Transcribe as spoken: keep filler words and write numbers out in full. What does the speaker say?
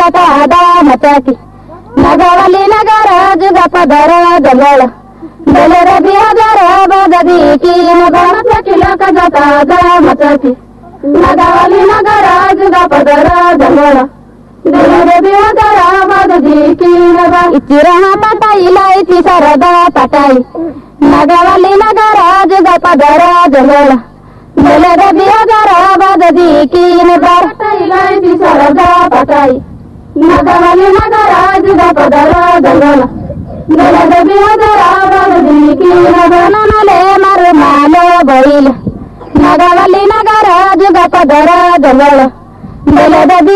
ಜತಾದ ಮಚಾಕಿ ನಗವಲಿ ನಗರ ಜುಗ ಪದರ ಗಮಳ ಬೆಲರ ಬಿಹದರ ಬದದಿ ಕೀನ ಗಣಪ ಕಿಲಕ ಜತಾದ ಮಚಾಕಿ ನಗವಲಿ ನಗರ ಜುಗ ಪದರ ಗಮಳ ಬೆಲರ ಬಿಹದರ ಬದದಿ ಕೀನ ಇಚ್ಚಿರಣ ಪಟಾಯಿ ಲೈತಿ ಸರದ ಪಟಾಯಿ ನಗವಲಿ ನಗರ ಜುಗ ಪದರ ಗಮಳ ಬೆಲರ ಬಿಹದರ ಬದದಿ ಕೀನ ಪಟಾಯಿ ಲೈತಿ ಸರದ ಪಟಾಯಿ ನಗವಲಿ ನಗರ ಜುಗ ಪದರ ಗಮಳ ಬೆಲದ ಬಿಹದರ ಬದದಿ ಕೀನ ನಲೆ ಮರು ಮಾಲೆ ಬೈಲ ನಗವಲಿ ನಗರ ಜುಗ ಪದರ ಗಮಳ ಬೆಲದ